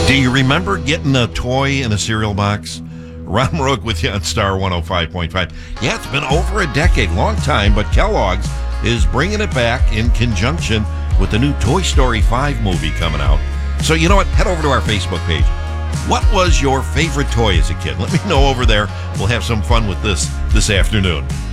Do you remember getting a toy in a cereal box? Ron Rook with you on Star 105.5. Yeah, it's been over a decade, long time, but Kellogg's is bringing it back in conjunction with the new Toy Story 5 movie coming out. So you know what? Head over to our Facebook page. What was your favorite toy as a kid? Let me know over there. We'll have some fun with this afternoon.